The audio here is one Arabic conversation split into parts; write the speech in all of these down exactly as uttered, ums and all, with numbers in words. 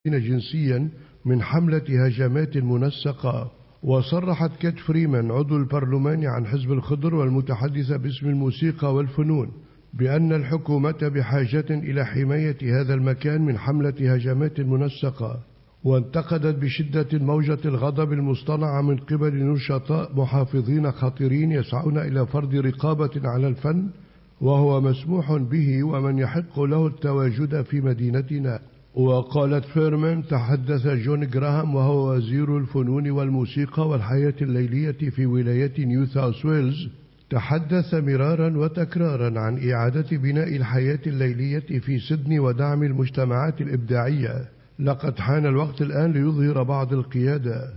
جنسيا من حملة هجمات منسقة. وصرحت كيت فريمان عضو البرلمان عن حزب الخضر والمتحدثة باسم الموسيقى والفنون بأن الحكومة بحاجة إلى حماية هذا المكان من حملة هجمات منسقة، وانتقدت بشدة موجة الغضب المصطنعة من قبل نشطاء محافظين خطيرين يسعون إلى فرض رقابة على الفن وهو مسموح به ومن يحق له التواجد في مدينتنا. وقالت فيرمان تحدث جون جراهام وهو وزير الفنون والموسيقى والحياة الليلية في ولاية نيو ساوث ويلز، تحدث مرارا وتكرارا عن إعادة بناء الحياة الليلية في سيدني ودعم المجتمعات الإبداعية. لقد حان الوقت الآن ليظهر بعض القيادة،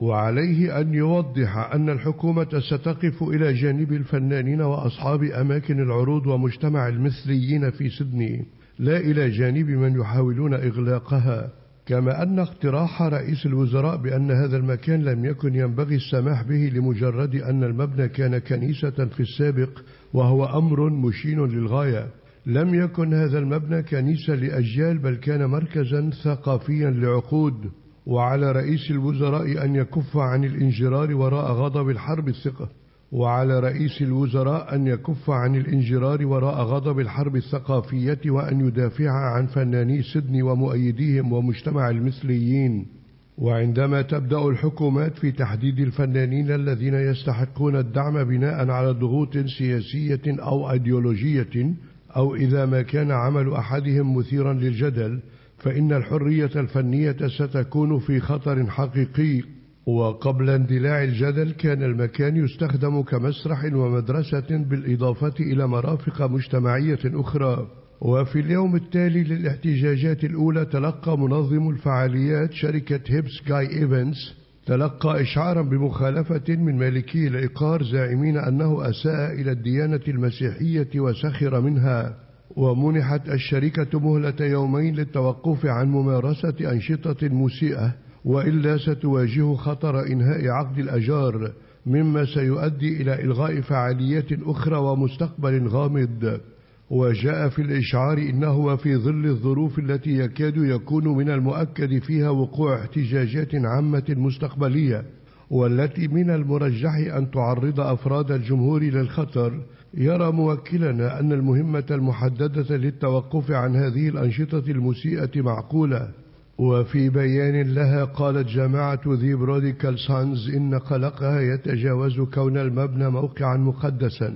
وعليه أن يوضح أن الحكومة ستقف إلى جانب الفنانين وأصحاب أماكن العروض ومجتمع المثليين في سيدني، لا إلى جانب من يحاولون إغلاقها. كما أن اقتراح رئيس الوزراء بأن هذا المكان لم يكن ينبغي السماح به لمجرد أن المبنى كان كنيسة في السابق وهو أمر مشين للغاية. لم يكن هذا المبنى كنيسة لأجيال بل كان مركزا ثقافيا لعقود، وعلى رئيس الوزراء أن يكف عن الانجرار وراء غضب الحرب الثقة وعلى رئيس الوزراء أن يكف عن الانجرار وراء غضب الحرب الثقافية وأن يدافع عن فناني سيدني ومؤيديهم ومجتمع المثليين. وعندما تبدأ الحكومات في تحديد الفنانين الذين يستحقون الدعم بناء على ضغوط سياسية أو أيديولوجية، أو إذا ما كان عمل أحدهم مثيرا للجدل، فإن الحرية الفنية ستكون في خطر حقيقي. وقبل اندلاع الجدل كان المكان يستخدم كمسرح ومدرسة بالإضافة إلى مرافق مجتمعية أخرى. وفي اليوم التالي للاحتجاجات الأولى تلقى منظم الفعاليات شركة هيبس جاي إيفنتس تلقى إشعارا بمخالفة من مالكي العقار زاعمين أنه أساء إلى الديانة المسيحية وسخر منها. ومنحت الشركة مهلة يومين للتوقف عن ممارسة أنشطة مسيئة، وإلا ستواجه خطر إنهاء عقد الأجار، مما سيؤدي إلى إلغاء فعاليات أخرى ومستقبل غامض. وجاء في الإشعار إنه وفي ظل الظروف التي يكاد يكون من المؤكد فيها وقوع احتجاجات عامة مستقبلية، والتي من المرجح أن تعرض أفراد الجمهور للخطر، يرى موكلنا أن المهمة المحددة للتوقف عن هذه الأنشطة المسيئة معقولة. وفي بيان لها قالت جماعة ذي بروديكال سانز إن قلقها يتجاوز كون المبنى موقعا مقدسا.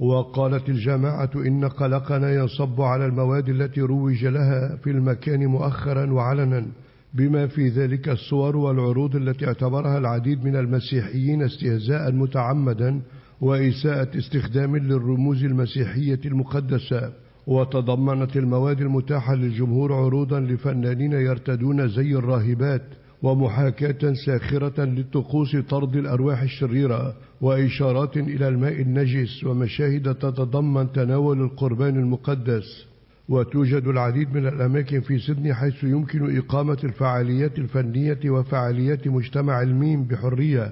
وقالت الجماعة إن قلقنا ينصب على المواد التي روج لها في المكان مؤخرا وعلنا، بما في ذلك الصور والعروض التي اعتبرها العديد من المسيحيين استهزاء متعمدا وإساءة استخدام للرموز المسيحية المقدسة. وتضمنت المواد المتاحة للجمهور عروضا لفنانين يرتدون زي الراهبات ومحاكاة ساخرة للطقوس طرد الأرواح الشريرة وإشارات إلى الماء النجس ومشاهد تتضمن تناول القربان المقدس. وتوجد العديد من الأماكن في سيدني حيث يمكن إقامة الفعاليات الفنية وفعاليات مجتمع الميم بحرية.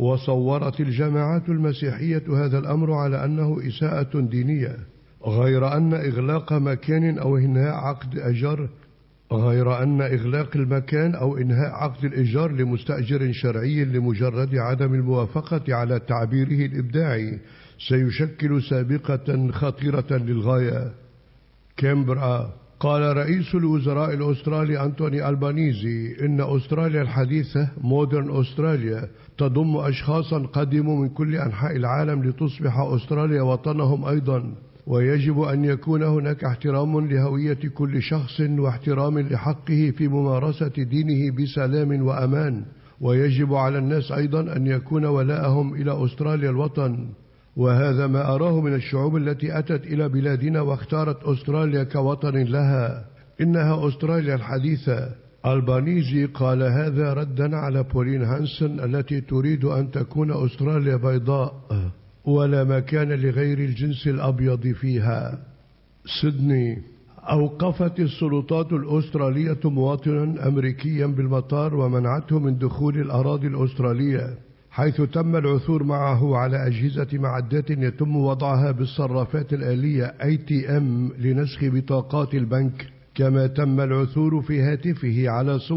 وصورت الجماعات المسيحية هذا الأمر على أنه إساءة دينية، غير أن إغلاق مكان أو إنهاء عقد أجار غير أن إغلاق المكان أو إنهاء عقد الإيجار لمستأجر شرعي لمجرد عدم الموافقة على تعبيره الإبداعي سيشكل سابقة خطيرة للغاية. كامبرا. قال رئيس الوزراء الأسترالي أنتوني ألبانيزي إن أستراليا الحديثة مودرن أستراليا تضم أشخاصا قدموا من كل أنحاء العالم لتصبح أستراليا وطنهم أيضا، ويجب أن يكون هناك احترام لهوية كل شخص واحترام لحقه في ممارسة دينه بسلام وأمان، ويجب على الناس أيضا أن يكون ولاءهم إلى أستراليا الوطن. وهذا ما أراه من الشعوب التي أتت إلى بلادنا واختارت أستراليا كوطن لها، إنها أستراليا الحديثة. ألبانيزي قال هذا ردا على بولين هانسون التي تريد أن تكون أستراليا بيضاء ولا مكان لغير الجنس الأبيض فيها. سيدني. أوقفت السلطات الأسترالية مواطنا أمريكيا بالمطار ومنعته من دخول الأراضي الأسترالية، حيث تم العثور معه على أجهزة معدات يتم وضعها بالصرافات الآلية إيه تي إم لنسخ بطاقات البنك، كما تم العثور في هاتفه على صور